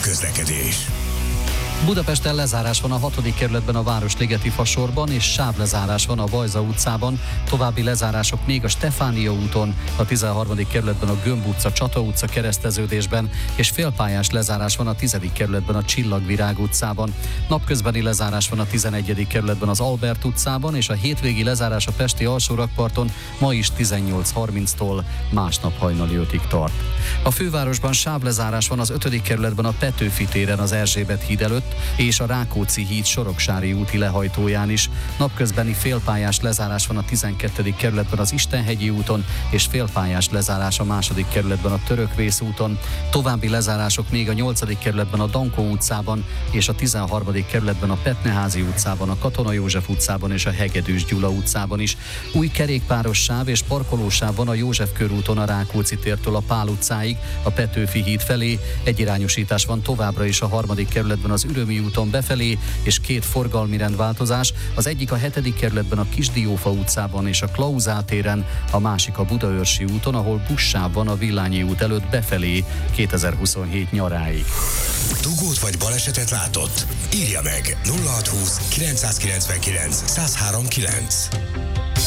közlekedés. Budapesten lezárás van a 6. kerületben a Városligeti fasorban, és sávlezárás van a Bajza utcában. További lezárások még a Stefánia úton, a 13. kerületben a Gömb utca, Csata utca kereszteződésben, és félpályás lezárás van a 10. kerületben a Csillagvirág utcában. Napközbeni lezárás van a 11. kerületben az Albert utcában, és a hétvégi lezárás a pesti alsórakparton ma is 18:30-tól másnap hajnali 5-ig tart. A fővárosban sávlezárás van az 5. kerületben a Petőfi téren az Erzsébet híd előtt, és a Rákóczi híd Soroksári úti lehajtóján is. Napközbeni félpályás lezárás van a 12. kerületben az Istenhegyi úton, és félpályás lezárás a 2. kerületben a Törökvész úton. További lezárások még a 8. kerületben a Dankó utcában, és a 13. kerületben a Petneházi utcában, a Katona József utcában és a Hegedűs Gyula utcában is. Új kerékpáros sáv és parkolósáv van a József körúton a Rákóczi tértől a Pál utcáig, a Petőfi híd felé. Egyirányosítás van továbbra is a 3. kerületben az Ürömi úton befelé, és 2 forgalmi rendváltozás, az egyik a 7. kerületben a Kisdiófa utcában és a Klauzál téren, a másik a Budaörsi úton, ahol bussáv van a Villányi út előtt befelé 2027 nyaráig. Dugót vagy balesetet látott? Írja meg 0620 999 1039.